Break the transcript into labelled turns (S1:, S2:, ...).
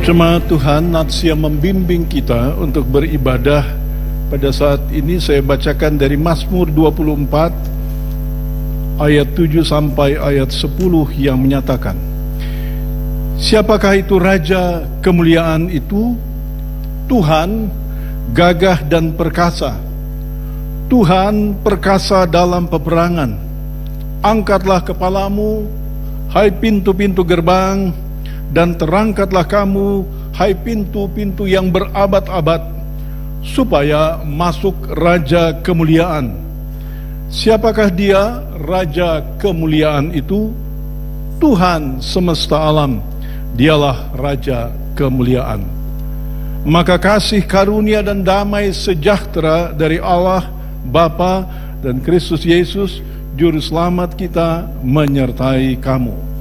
S1: Jemaat Tuhan, Natsia membimbing kita untuk beribadah. Pada saat ini saya bacakan dari Mazmur 24 ayat 7 sampai ayat 10 yang menyatakan, siapakah itu Raja kemuliaan itu? Tuhan gagah dan perkasa, Tuhan perkasa dalam peperangan. Angkatlah kepalamu, hai pintu-pintu gerbang, dan terangkatlah kamu, hai pintu-pintu yang berabad-abad, supaya masuk Raja kemuliaan. Siapakah dia, Raja kemuliaan itu? Tuhan semesta alam, dialah Raja kemuliaan. Maka kasih karunia dan damai sejahtera dari Allah Bapa dan Kristus Yesus Juru Selamat kita menyertai kamu.